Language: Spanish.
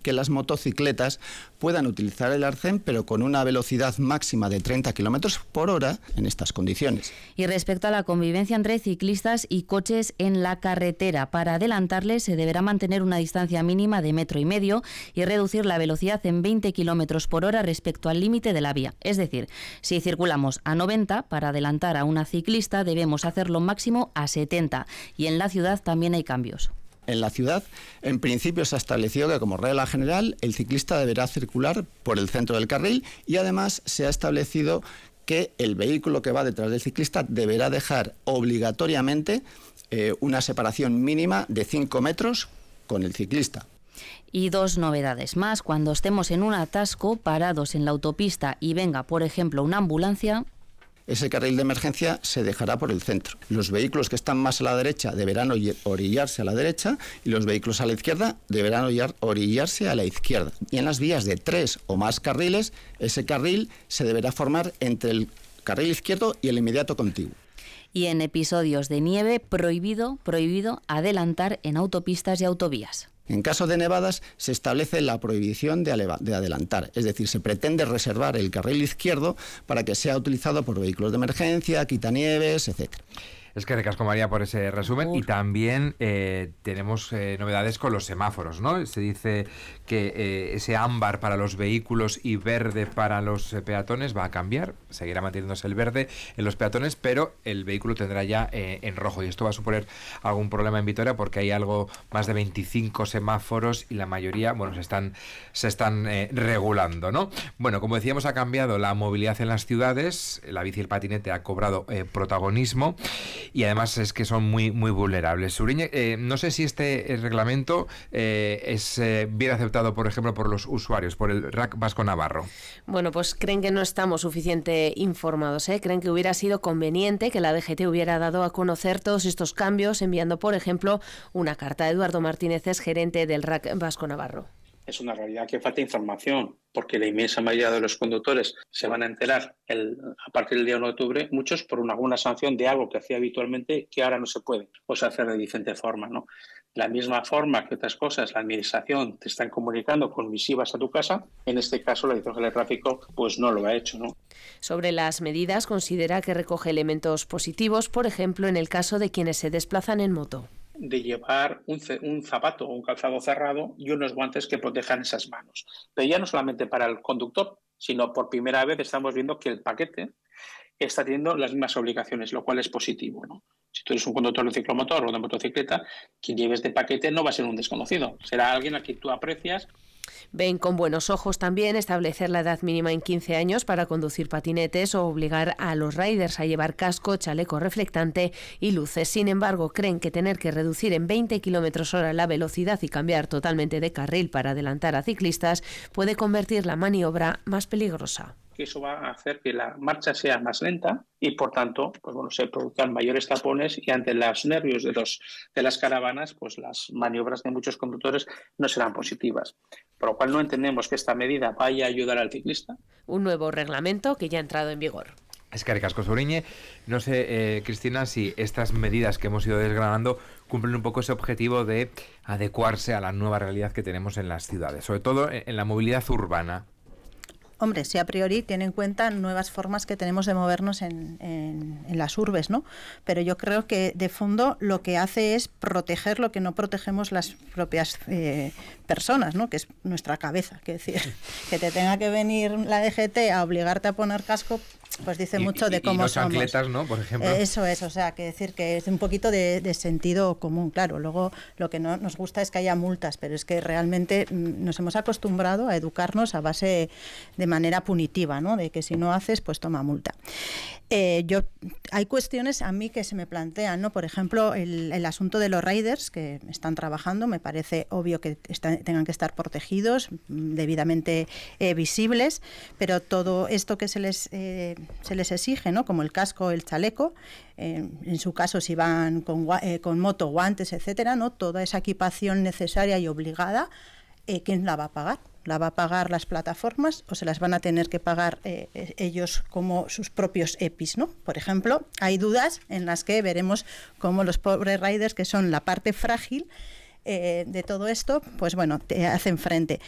que las motocicletas puedan utilizar el arcén, pero con una velocidad máxima de 30 kilómetros por hora en estas condiciones. Y respecto a la convivencia entre ciclistas y coches en la carretera, para adelantarles se deberá mantener una distancia mínima de 1,5 metros y reducir la velocidad en 20 kilómetros por hora respecto al límite de la vía. Es decir, si circulamos a 90, para adelantar a una ciclista debemos hacerlo máximo a 70. Y en la ciudad también hay cambios. En la ciudad, en principio se ha establecido que como regla general el ciclista deberá circular por el centro del carril y además se ha establecido que el vehículo que va detrás del ciclista deberá dejar obligatoriamente una separación mínima de 5 metros con el ciclista. Y 2 novedades más: cuando estemos en un atasco, parados en la autopista y venga, por ejemplo, una ambulancia, ese carril de emergencia se dejará por el centro. Los vehículos que están más a la derecha deberán orillarse a la derecha y los vehículos a la izquierda deberán orillarse a la izquierda. Y en las vías de 3 o más carriles, ese carril se deberá formar entre el carril izquierdo y el inmediato contiguo. Y en episodios de nieve, prohibido adelantar en autopistas y autovías. En caso de nevadas, se establece la prohibición de adelantar, es decir, se pretende reservar el carril izquierdo para que sea utilizado por vehículos de emergencia, quitanieves, etcétera. Es que ricasco, María, por ese resumen. Y también tenemos novedades con los semáforos, ¿no? Se dice que ese ámbar para los vehículos y verde para los peatones va a cambiar. Seguirá manteniéndose el verde en los peatones, pero el vehículo tendrá ya en rojo. Y esto va a suponer algún problema en Vitoria porque hay algo más de 25 semáforos y la mayoría, bueno, se están regulando, ¿no? Bueno, como decíamos, ha cambiado la movilidad en las ciudades. La bici y el patinete ha cobrado protagonismo. Y además es que son muy vulnerables. Suriñe, no sé si este reglamento es bien aceptado, por ejemplo, por los usuarios, por el RAC Vasco Navarro. Bueno, pues creen que no estamos suficientemente informados, ¿eh? Creen que hubiera sido conveniente que la DGT hubiera dado a conocer todos estos cambios, enviando, por ejemplo, una carta. Eduardo Martínez es gerente del RAC Vasco Navarro. Es una realidad que falta información, porque la inmensa mayoría de los conductores se van a enterar a partir del día 1 de octubre, muchos por alguna sanción de algo que hacía habitualmente que ahora no se puede, o se hace de diferente forma, ¿no? De la misma forma que otras cosas, la administración te están comunicando con misivas a tu casa, en este caso la Dirección General de Tráfico pues no lo ha hecho, ¿no? Sobre las medidas, considera que recoge elementos positivos, por ejemplo, en el caso de quienes se desplazan en moto. De llevar un zapato o un calzado cerrado y unos guantes que protejan esas manos. Pero ya no solamente para el conductor, sino por primera vez estamos viendo que el paquete está teniendo las mismas obligaciones, lo cual es positivo, ¿no? Si tú eres un conductor de ciclomotor o de motocicleta, quien lleves de paquete no va a ser un desconocido, será alguien a quien tú aprecias. Ven con buenos ojos también establecer la edad mínima en 15 años para conducir patinetes o obligar a los riders a llevar casco, chaleco reflectante y luces. Sin embargo, creen que tener que reducir en 20 km/h la velocidad y cambiar totalmente de carril para adelantar a ciclistas puede convertir la maniobra más peligrosa. Que eso va a hacer que la marcha sea más lenta y, por tanto, pues bueno, se produzcan mayores tapones y ante los nervios de las caravanas, pues las maniobras de muchos conductores no serán positivas. Por lo cual no entendemos que esta medida vaya a ayudar al ciclista. Un nuevo reglamento que ya ha entrado en vigor. Es que ricasco, Suriñe. No sé, Cristina, si estas medidas que hemos ido desgranando cumplen un poco ese objetivo de adecuarse a la nueva realidad que tenemos en las ciudades, sobre todo en la movilidad urbana. Hombre, si a priori tiene en cuenta nuevas formas que tenemos de movernos en las urbes, ¿no? Pero yo creo que de fondo lo que hace es proteger lo que no protegemos las propias personas, ¿no? Que es nuestra cabeza. Que decir, que te tenga que venir la DGT a obligarte a poner casco, pues dice mucho de cómo somos. Y no chancletas, ¿no? Por ejemplo. Eso es, o sea, que decir que es un poquito de sentido común. Claro, luego lo que no nos gusta es que haya multas, pero es que realmente nos hemos acostumbrado a educarnos a base de manera punitiva, ¿no? De que si no haces, pues toma multa. Hay cuestiones a mí que se me plantean, ¿no? Por ejemplo, el asunto de los riders que están trabajando, me parece obvio que tengan que estar protegidos, debidamente visibles, pero todo esto que se les exige, ¿no? Como el casco, el chaleco, en su caso si van con moto, guantes, etcétera, ¿no? Toda esa equipación necesaria y obligada, ¿quién la va a pagar? ¿La va a pagar las plataformas o se las van a tener que pagar ellos como sus propios EPIs, ¿no? Por ejemplo, hay dudas en las que veremos cómo los pobres riders, que son la parte frágil de todo esto, pues bueno, te hacen frente.